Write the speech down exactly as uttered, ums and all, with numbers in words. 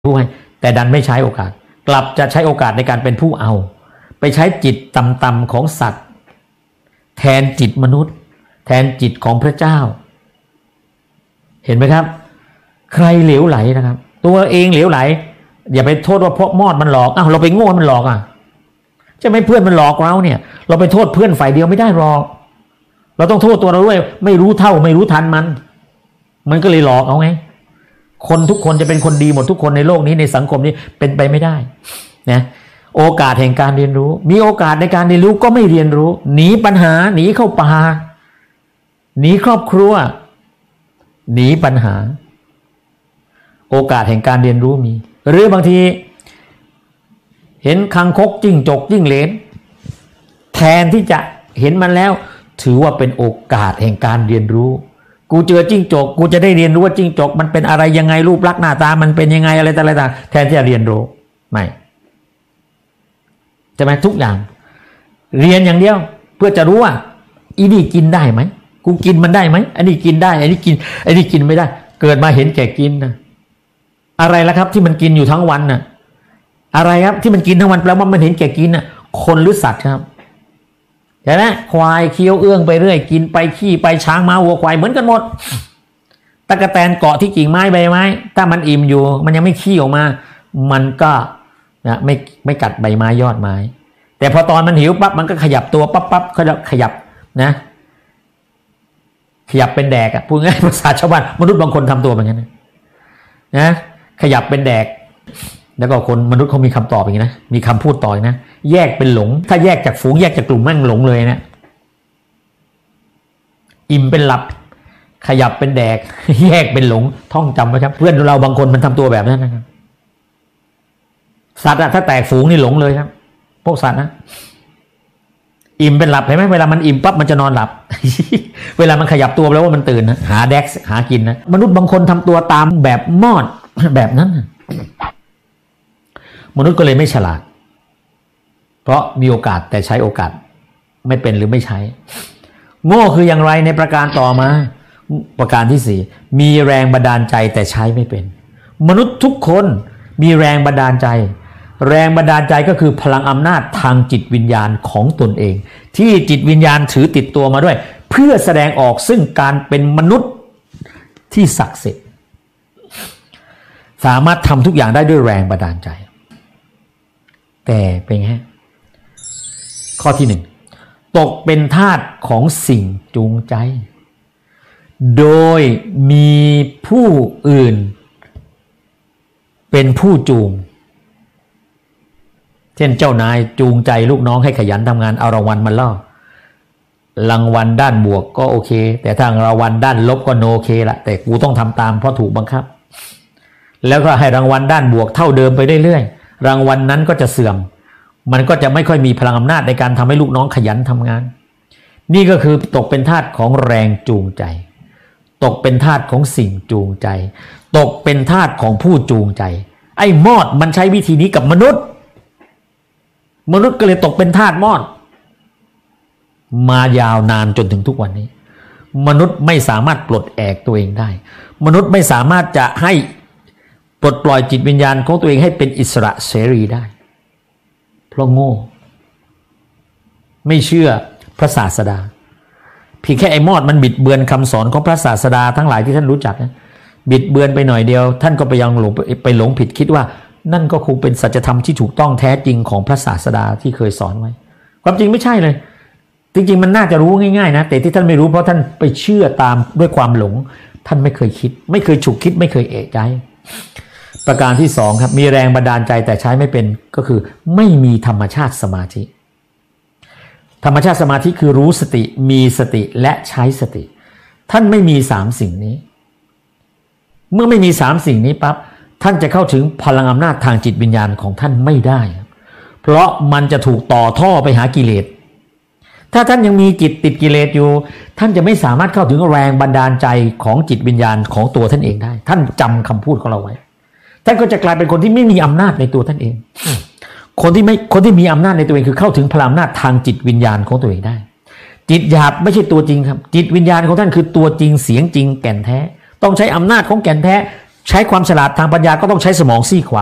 ผู้ให้แต่ดันไม่ใช้โอกาสกลับจะใช้โอกาสในการเป็นผู้เอาไปใช้จิตต่ำๆของสัตว์แทนจิตมนุษย์แทนจิตของพระเจ้าเห็นไหมครับใครเหลวไหลนะครับตัวเองเหลวไหลอย่าไปโทษว่าเพราะมอดมันหลอกอ้าวเราไปโง่มันหลอกอ่ะจะไม่เพื่อนมันหลอกเราเนี่ยเราไปโทษเพื่อนฝ่ายเดียวไม่ได้หรอกเราต้องโทษตัวเราด้วยไม่รู้เท่าไม่รู้ทันมันมันก็เลยหลอกเอาไงคนทุกคนจะเป็นคนดีหมดทุกคนในโลกนี้ในสังคมนี้เป็นไปไม่ได้นะโอกาสแห่งการเรียนรู้มีโอกาสในการเรียนรู้ก็ไม่เรียนรู้หนีปัญหาหนีเข้าป่าหนีครอบครัวหนีปัญหาโอกาสแห่งการเรียนรู้มีหรือบางทีเห็นคังคกจิ้งจกจิ้งเหลนแทนที่จะเห็นมันแล้วถือว่าเป็นโอกาสแห่งการเรียนรู้กูเจอจิ้งจกกูจะได้เรียนรู้ว่าจิ้งจกมันเป็นอะไรยังไงรูปลักษณ์หน้าตามันเป็นยังไงอะไรต่างๆแทนที่จะเรียนรู้ไม่ใช่ไหมทุกอย่างเรียนอย่างเดียวเพื่อจะรู้ว่าอีนี่กินได้ไหมกูกินมันได้ไหมอันนี้กินได้อันนี้กินอันนี้กินไม่ได้เกิดมาเห็นแก่กินนะอะไรล่ะครับที่มันกินอยู่ทั้งวันน่ะอะไรครับที่มันกินทั้งวันแปลว่ามันเห็นแก่กินน่ะคนหรือสัตว์ครับใช่ไหมควายเคี้ยวเอื้องไปเรื่อยกินไปขี้ไปช้างม้าวัวควายเหมือนกันหมดตะกแตนเกาะที่กิ่งไม้ใบไม้ถ้ามันอิ่มอยู่มันยังไม่ขี้ออกมามันก็นะไม่ไม่กัดใบไม้ยอดไม้แต่พอตอนมันหิวปั๊บมันก็ขยับตัวปั๊บปั๊บเขาจะขยับนะขยับเป็นแดกอ่ะพูดง่ายภาษาชาวบ้านมนุษย์บางคนทำตัวแบบนี้นะนะขยับเป็นแดกแล้วก็คนมนุษย์เขามีคำตอบอย่างนี้นะมีคำพูดต่อนะแยกเป็นหลงถ้าแยกจากฝูงแยกจากกลุ่มแม่งหลงเลยนะอิ่มเป็นหลับขยับเป็นแดกแยกเป็นหลงท่องจำไว้ครับเพื่อนเราบางคนมันทำตัวแบบนั้นนะครับสัตว์อะถ้าแตกฝูงนี่หลงเลยครับพวกสัตว์นะอิ่มเป็นหลับเห็นไหมเวลามันอิ่มปั๊บมันจะนอนหลับ เวลามันขยับตัวแล้วว่ามันตื่นนะหาแดกหากินนะมนุษย์บางคนทำตัวตามแบบมอด แบบนั้นมนุษย์ก็เลยไม่ฉลาดเพราะมีโอกาสแต่ใช้โอกาสไม่เป็นหรือไม่ใช้โง่คืออย่างไรในประการต่อมาประการที่สี่มีแรงบันดาลใจแต่ใช้ไม่เป็นมนุษย์ทุกคนมีแรงบันดาลใจแรงบันดาลใจก็คือพลังอำนาจทางจิตวิญญาณของตนเองที่จิตวิญญาณถือติดตัวมาด้วยเพื่อแสดงออกซึ่งการเป็นมนุษย์ที่ศักดิ์สิทธิ์สามารถทำทุกอย่างได้ด้วยแรงบันดาลใจแต่เป็นไงข้อที่หนึ่งตกเป็นทาสของสิ่งจูงใจโดยมีผู้อื่นเป็นผู้จูงเช่นเจ้านายจูงใจลูกน้องให้ขยันทำงานเอารางวัลมาล่อรางวัลด้านบวกก็โอเคแต่ถ้ารางวัลด้านลบก็โนโอเคละแต่กูต้องทำตามเพราะถูกบังคับแล้วก็ให้รางวัลด้านบวกเท่าเดิมไปเรื่อยๆรางวัลนั้นก็จะเสื่อมมันก็จะไม่ค่อยมีพลังอำนาจในการทำให้ลูกน้องขยันทำงานนี่ก็คือตกเป็นทาสของแรงจูงใจตกเป็นทาสของสิ่งจูงใจตกเป็นทาสของผู้จูงใจไอ้มอดมันใช้วิธีนี้กับมนุษย์มนุษย์ก็เลยตกเป็นทาสมอดมายาวนานจนถึงทุกวันนี้มนุษย์ไม่สามารถปลดแอกตัวเองได้มนุษย์ไม่สามารถจะให้ปลดปล่อยจิตวิญญาณของตัวเองให้เป็นอิสระเสรีได้เพราะโง่ไม่เชื่อพระศาสดาเพียงแค่ไอ้มอดมันบิดเบือนคำสอนของพระศาสดาทั้งหลายที่ท่านรู้จักนะบิดเบือนไปหน่อยเดียวท่านก็ไปยังหลงไปหลงผิดคิดว่านั่นก็คงเป็นสัจธรรมที่ถูกต้องแท้จริงของพระศาสดาที่เคยสอนไว้ความจริงไม่ใช่เลยจริงๆมันน่าจะรู้ง่ายๆนะแต่ที่ท่านไม่รู้เพราะท่านไปเชื่อตามด้วยความหลงท่านไม่เคยคิดไม่เคยฉุกคิดไม่เคยเอะใจประการที่สองครับมีแรงบันดาลใจแต่ใช้ไม่เป็นก็คือไม่มีธรรมชาติสมาธิธรรมชาติสมาธิคือรู้สติมีสติและใช้สติท่านไม่มีสามสิ่งนี้เมื่อไม่มีสามสิ่งนี้ปั๊บท่านจะเข้าถึงพลังอำนาจทางจิตวิญญาณของท่านไม่ได้เพราะมันจะถูกต่อท่อไปหากิเลสถ้าท่านยังมีจิตติดกิเลสอยู่ท่านจะไม่สามารถเข้าถึงแรงบันดาลใจของจิตวิญญาณของตัวท่านเองได้ท่านจำคำพูดของเราไว้ท่านก็จะกลายเป็นคนที่ไม่มีอำนาจในตัวท่านเองคนที่ไม่คนที่มีอำนาจในตัวเองคือเข้าถึงพลังอำนาจทางจิตวิญญาณของตัวเองได้จิตหยาบไม่ใช่ตัวจริงครับจิตวิญญาณของท่านคือตัวจริงเสียงจริงแก่นแท้ต้องใช้อำนาจของแก่นแท้ใช้ความฉลาดทางปัญญาก็ต้องใช้สมองซีกขวา